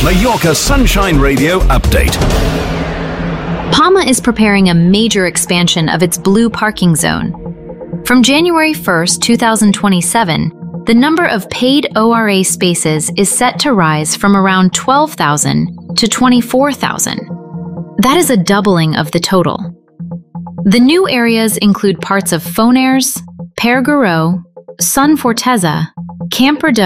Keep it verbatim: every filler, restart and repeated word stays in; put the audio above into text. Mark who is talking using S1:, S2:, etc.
S1: Mallorca Sunshine Radio update.
S2: Palma is preparing a major expansion of its blue parking zone. From January first, two thousand twenty-seven, the number of paid O R A spaces is set to rise from around twelve thousand to twenty-four thousand. That is a doubling of the total. The new areas include parts of Fonaires, Pere Giraud, Son Forteza, Camp Rideau,